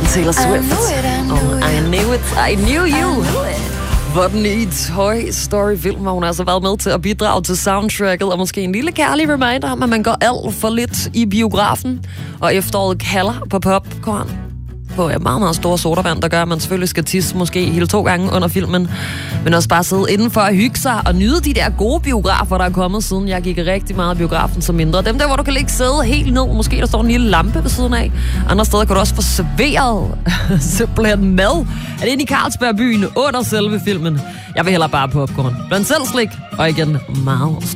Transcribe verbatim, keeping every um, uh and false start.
Taylor Swift. Oh, I knew it, I knew you. Hvor den i Toy Story-film har hun altså været med til at bidrage til soundtracket, og måske en lille kærlig reminder om, at man går alt for lidt i biografen, og efteråret kalder på popcorn på et meget, meget store sodavand, der gør, at man selvfølgelig skal tisse måske hele to gange under filmen, men også bare sidde indenfor og hygge sig og nyde de der gode biografer, der er kommet, siden jeg gik rigtig meget i biografen som mindre. Dem der, hvor du kan ligge sidde helt ned, måske der står en lille lampe ved siden af. Andre steder kan du også få serveret simpelthen mad. Er det inde i Carlsberg byen under selve filmen? Jeg vil hellere bare popcorn. Blandt selv slik, og igen meget